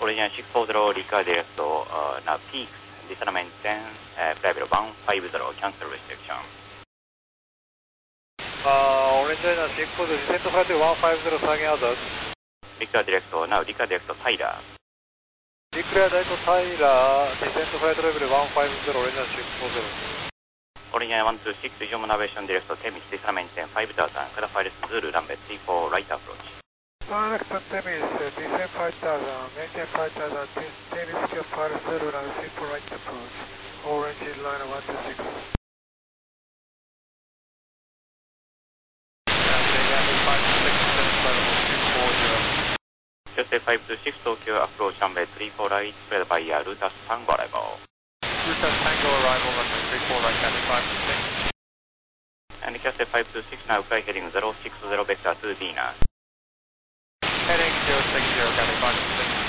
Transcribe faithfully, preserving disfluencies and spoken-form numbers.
Original six four zero, Rica direct, uh, now peak, disarmament ten, uh, flight level one five zero, cancel restriction. Uh, Original six four zero, descent flight one five zero, tagging hazard. Rica direct, now Rica direct, Tyler. Declare direct Tyler, descent flight level one five zero, Original six four zero. Original one two six, Visual navigation direct, Temis, disarmament ten, five thousand, Kada Files Zulu, runway three four, right approach. Direct Temis, descent five thousand, maintain five thousand, Temis, Files Zulu, runway three four, right approach. Orange line one two six. Jose five two six, Tokyo approach runway three four right, spread by uh, Rutas Tango arrival. Rutas Tango arrival, runway three four right, Cathay five two six. And Cathay five two six, now flight heading zero six zero vector to Dina. Heading zero six zero, Cathay five two six.